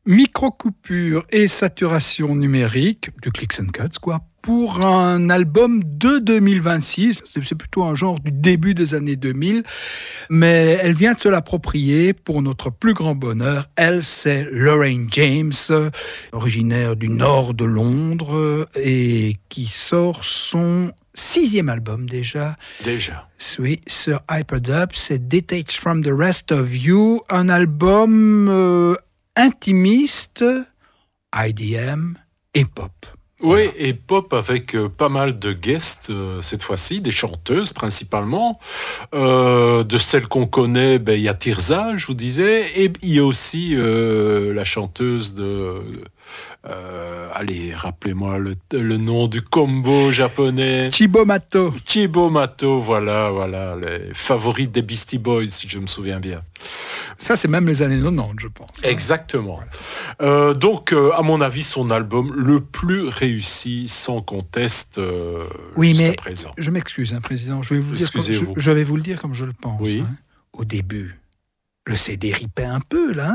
Micro-coupure et saturation numérique, du Clicks and Cuts, quoi, pour un album de 2026. C'est plutôt un genre du début des années 2000, mais elle vient de se l'approprier pour notre plus grand bonheur. Elle, c'est Lorraine James, originaire du nord de Londres et qui sort son 6e album déjà. Oui, sur Hyperdub, c'est Detached from the Rest of You, un album intimiste, IDM et pop. Oui, et pop avec pas mal de guests cette fois-ci, des chanteuses principalement. De celles qu'on connaît, il y a Tirza, je vous disais, et il y a aussi la chanteuse de... allez, rappelez-moi le nom du combo japonais. Chibo Mato, voilà, les favoris des Beastie Boys, si je me souviens bien. Ça, c'est même les années 90, je pense. Exactement. Donc, à mon avis, son album le plus réussi, sans conteste, jusqu'à présent. Je m'excuse, Président. Je vais vous le dire comme je le pense. Oui. Au début, le CD ripait un peu, là.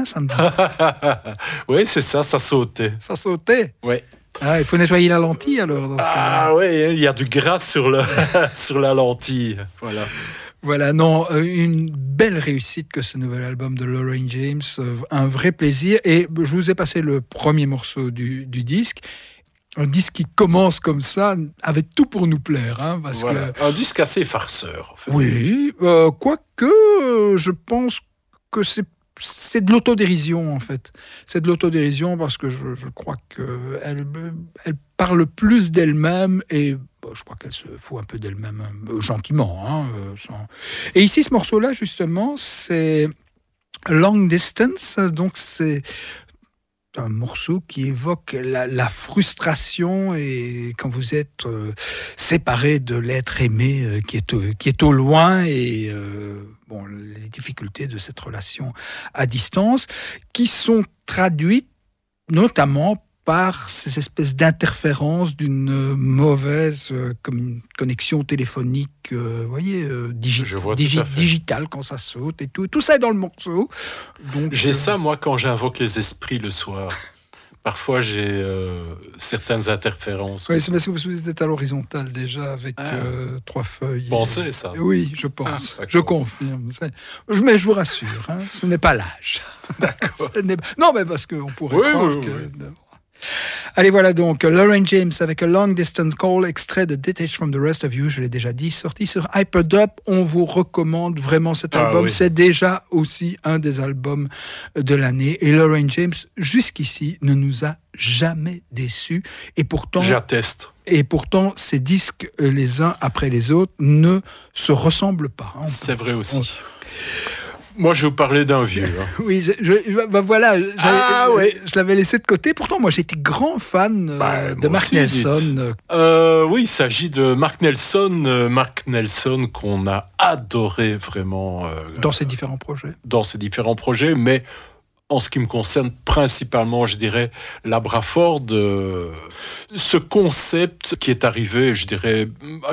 Oui, c'est ça, ça sautait. Ça sautait. Oui. Ah, il faut nettoyer la lentille, alors, dans ce cas-là. Ah oui, il y a du gras sur la lentille. Voilà. Voilà, non, une belle réussite que ce nouvel album de Lorraine James, un vrai plaisir. Et je vous ai passé le premier morceau du disque. Un disque qui commence comme ça, avec tout pour nous plaire. Parce que... Un disque assez farceur, en fait. Oui, quoique, je pense que c'est de l'autodérision, en fait. C'est de l'autodérision parce que je crois qu'elle parle plus d'elle-même et je crois qu'elle se fout un peu d'elle-même gentiment. Et ici, ce morceau-là, justement, c'est Long Distance. Donc, c'est un morceau qui évoque la frustration et quand vous êtes séparé de l'être aimé qui est au loin et les difficultés de cette relation à distance qui sont traduites notamment par ces espèces d'interférences d'une mauvaise connexion téléphonique, digitale quand ça saute et tout. Tout ça est dans le morceau. Donc, j'ai ça, moi, quand j'invoque les esprits le soir. Parfois, j'ai certaines interférences. Oui, c'est parce que vous êtes à l'horizontale déjà, avec 3 feuilles. Pensez ça. Oui, je pense. Je confirme. Mais je vous rassure, ce n'est pas l'âge. D'accord. Non, mais parce qu'on pourrait croire que... Oui. Allez, voilà donc Lorraine James avec A Long Distance Call, extrait de Detached from the Rest of You, je l'ai déjà dit, sorti sur Hyperdub. On vous recommande vraiment cet album. Oui. C'est déjà aussi un des albums de l'année. Et Lorraine James, jusqu'ici, ne nous a jamais déçus. Et pourtant... J'atteste. Et pourtant, ces disques, les uns après les autres, ne se ressemblent pas. C'est vrai aussi. Moi, je vais vous parler d'un vieux. Oui, je l'avais laissé de côté. Pourtant, moi, j'étais grand fan de Mark Nelson. Oui, il s'agit de Mark Nelson. Mark Nelson qu'on a adoré vraiment. Dans ses différents projets. Dans ses différents projets, mais en ce qui me concerne, principalement, je dirais, Labraford. Ce concept qui est arrivé, je dirais,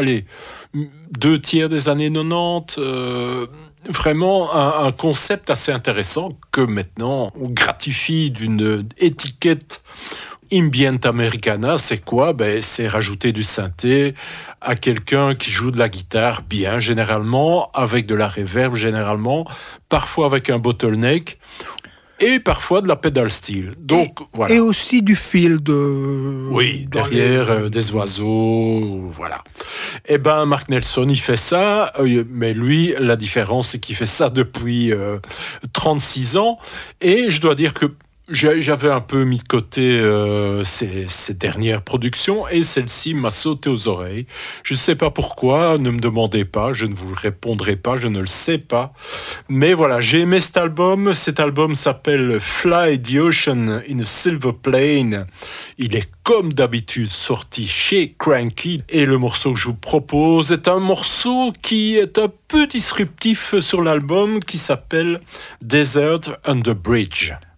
2/3 des années 90... vraiment un concept assez intéressant que maintenant on gratifie d'une étiquette ambient americana. C'est quoi ? C'est rajouter du synthé à quelqu'un qui joue de la guitare bien généralement, avec de la reverb généralement, parfois avec un bottleneck et parfois de la pedal steel. Donc, voilà. Et aussi du fil de... Oui, derrière des oiseaux, voilà. Eh ben, Mark Nelson, il fait ça, mais lui, la différence, c'est qu'il fait ça depuis 36 ans. Et je dois dire que j'avais un peu mis de côté ces dernières productions et celle-ci m'a sauté aux oreilles. Je ne sais pas pourquoi, ne me demandez pas, je ne vous répondrai pas, je ne le sais pas. Mais voilà, j'ai aimé cet album. Cet album s'appelle Fly the Ocean in a Silver Plane. Il est comme d'habitude sorti chez Cranky et le morceau que je vous propose est un morceau qui est un peu disruptif sur l'album qui s'appelle Desert Under Bridge.